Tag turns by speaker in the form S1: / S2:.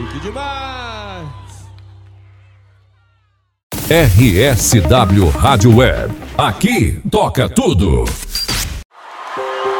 S1: Que demais!
S2: RSW Rádio Web. Aqui toca tudo.